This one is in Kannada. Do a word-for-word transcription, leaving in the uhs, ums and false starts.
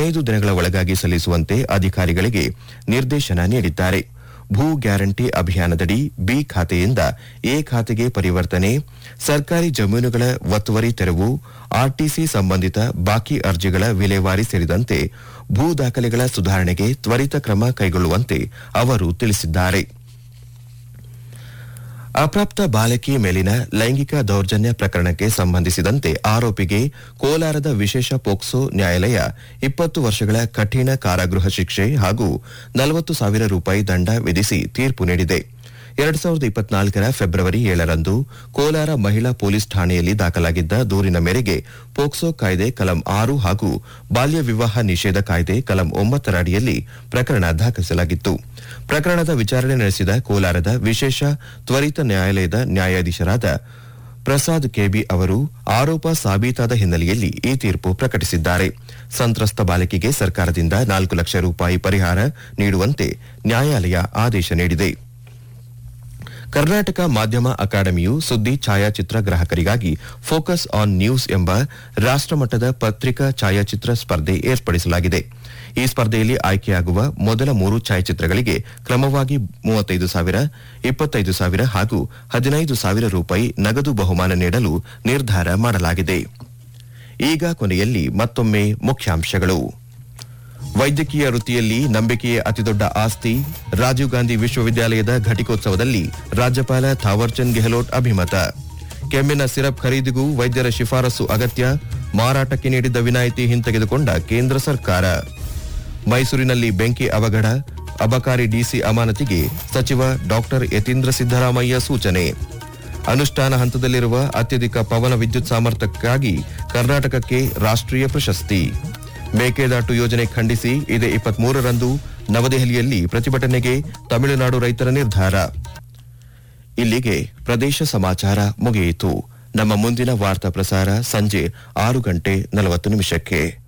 ಹದಿನೈದು ದಿನಗಳ ಒಳಗಾಗಿ ಸಲ್ಲಿಸುವಂತೆ ಅಧಿಕಾರಿಗಳಿಗೆ ನಿರ್ದೇಶನ ನೀಡಿದ್ದಾರೆ. ಭೂ ಗ್ಯಾರಂಟಿ ಅಭಿಯಾನದಡಿ ಬಿ ಖಾತೆಯಿಂದ ಎ ಖಾತೆಗೆ ಪರಿವರ್ತನೆ, ಸರ್ಕಾರಿ ಜಮೀನುಗಳ ಒತ್ತುವರಿ ತೆರವು, ಆರ್ಟಿಸಿ ಸಂಬಂಧಿತ ಬಾಕಿ ಅರ್ಜಿಗಳ ವಿಲೇವಾರಿ ಸೇರಿದಂತೆ ಭೂ ದಾಖಲೆಗಳ ಸುಧಾರಣೆಗೆ ತ್ವರಿತ ಕ್ರಮ ಕೈಗೊಳ್ಳುವಂತೆ ಅವರು ತಿಳಿಸಿದ್ದಾರೆ. ಅಪ್ರಾಪ್ತ ಬಾಲಕಿ ಮೇಲಿನ ಲೈಂಗಿಕ ದೌರ್ಜನ್ಯ ಪ್ರಕರಣಕ್ಕೆ ಸಂಬಂಧಿಸಿದಂತೆ ಆರೋಪಿಗೆ ಕೋಲಾರದ ವಿಶೇಷ ಪೋಕ್ಸೋ ನ್ಯಾಯಾಲಯ ಇಪ್ಪತ್ತು ವರ್ಷಗಳ ಕಠಿಣ ಕಾರಾಗೃಹ ಶಿಕ್ಷೆ ಹಾಗೂ ನಲವತ್ತು ಸಾವಿರ ರೂಪಾಯಿ ದಂಡ ವಿಧಿಸಿ ತೀರ್ಪು ನೀಡಿದೆ. ಎರಡು ಸಾವಿರದ ಇಪ್ಪತ್ನಾಲ್ಕರ ಫೆಬ್ರವರಿ ಏಳರಂದು ಕೋಲಾರ ಮಹಿಳಾ ಪೊಲೀಸ್ ಠಾಣೆಯಲ್ಲಿ ದಾಖಲಾಗಿದ್ದ ದೂರಿನ ಮೇರೆಗೆ ಪೋಕ್ಸೋ ಕಾಯ್ದೆ ಕಲಂ ಆರು ಹಾಗೂ ಬಾಲ್ಯ ವಿವಾಹ ನಿಷೇಧ ಕಾಯ್ದೆ ಕಲಂ ಒಂಬತ್ತರ ಅಡಿಯಲ್ಲಿ ಪ್ರಕರಣ ದಾಖಲಿಸಲಾಗಿತ್ತು. ಪ್ರಕರಣದ ವಿಚಾರಣೆ ನಡೆಸಿದ ಕೋಲಾರದ ವಿಶೇಷ ತ್ವರಿತ ನ್ಯಾಯಾಲಯದ ನ್ಯಾಯಾಧೀಶರಾದ ಪ್ರಸಾದ್ ಕೆಬಿ ಅವರು ಆರೋಪ ಸಾಬೀತಾದ ಹಿನ್ನೆಲೆಯಲ್ಲಿ ಈ ತೀರ್ಪು ಪ್ರಕಟಿಸಿದ್ದಾರೆ. ಸಂತ್ರಸ್ತ ಬಾಲಕಿಗೆ ಸರ್ಕಾರದಿಂದ ನಾಲ್ಕು ಲಕ್ಷ ರೂಪಾಯಿ ಪರಿಹಾರ ನೀಡುವಂತೆ ನ್ಯಾಯಾಲಯ ಆದೇಶ ನೀಡಿದೆ. ಕರ್ನಾಟಕ ಮಾಧ್ಯಮ ಅಕಾಡೆಮಿಯು ಸುದ್ದಿ ಛಾಯಾಚಿತ್ರ ಗ್ರಾಹಕರಿಗಾಗಿ ಫೋಕಸ್ ಆನ್ ನ್ಯೂಸ್ ಎಂಬ ರಾಷ್ಟಮಟ್ಟದ ಪತ್ರಿಕಾ ಛಾಯಾಚಿತ್ರ ಸ್ಪರ್ಧೆ ಏರ್ಪಡಿಸಲಾಗಿದೆ. ಈ ಸ್ಪರ್ಧೆಯಲ್ಲಿ ಆಯ್ಕೆಯಾಗುವ ಮೊದಲ ಮೂರು ಛಾಯಾಚಿತ್ರಗಳಿಗೆ ಕ್ರಮವಾಗಿ ಮೂವತ್ತೈದು ಸಾವಿರ, ಇಪ್ಪತ್ತೈದು ಸಾವಿರ ಹಾಗೂ ಹದಿನೈದು ಸಾವಿರ ರೂಪಾಯಿ ನಗದು ಬಹುಮಾನ ನೀಡಲು ನಿರ್ಧಾರ ಮಾಡಲಾಗಿದೆ. ಈಗ ಕೊನೆಯಲ್ಲಿ ಮತ್ತೊಮ್ಮೆ ಮುಖ್ಯಾಂಶಗಳು. ವೈದ್ಯಕೀಯ ವೃತ್ತಿಯಲ್ಲಿ ನಂಬಿಕೆಯೇ ಅತಿದೊಡ್ಡ ಆಸ್ತಿ, ರಾಜೀವ್ ಗಾಂಧಿ ವಿಶ್ವವಿದ್ಯಾಲಯದ ಘಟಿಕೋತ್ಸವದಲ್ಲಿ ರಾಜ್ಯಪಾಲ ಥಾವರ್ಚಂದ್ ಗೆಹ್ಲೋಟ್ ಅಭಿಮತ. ಕೆಮ್ಮಿನ ಸಿರಪ್ ಖರೀದಿಗೂ ವೈದ್ಯರ ಶಿಫಾರಸು ಅಗತ್ಯ, ಮಾರಾಟಕ್ಕೆ ನೀಡಿದ್ದ ವಿನಾಯಿತಿ ಹಿಂತೆಗೆದುಕೊಂಡ ಕೇಂದ್ರ ಸರ್ಕಾರ. ಮೈಸೂರಿನಲ್ಲಿ ಬೆಂಕಿ ಅವಘಡ, ಅಬಕಾರಿ ಡಿಸಿ ಅಮಾನತಿಗೆ ಸಚಿವ ಡಾಕ್ಟರ್ ಯತೀಂದ್ರ ಸಿದ್ದರಾಮಯ್ಯ ಸೂಚನೆ. ಅನುಷ್ಠಾನ ಹಂತದಲ್ಲಿರುವ ಅತ್ಯಧಿಕ ಪವನ ವಿದ್ಯುತ್ ಸಾಮರ್ಥ್ಯಕ್ಕಾಗಿ ಕರ್ನಾಟಕಕ್ಕೆ ರಾಷ್ಟ್ರೀಯ ಪ್ರಶಸ್ತಿ. ಮೇಕೆದಾಟು ಯೋಜನೆ ಖಂಡಿಸಿ ಇದೇ ಇಪ್ಪತ್ಮೂರರಂದು ನವದೆಹಲಿಯಲ್ಲಿ ಪ್ರತಿಭಟನೆಗೆ ತಮಿಳುನಾಡು ರೈತರ ನಿರ್ಧಾರ. ಇಲ್ಲಿಗೆ ಪ್ರದೇಶ ಸಮಾಚಾರ ಮುಗಿಯಿತು. ನಮ್ಮ ಮುಂದಿನ ವಾರ್ತಾ ಪ್ರಸಾರ ಸಂಜೆ ಆರು ಗಂಟೆ ನಲವತ್ತು ನಿಮಿಷಕ್ಕೆ.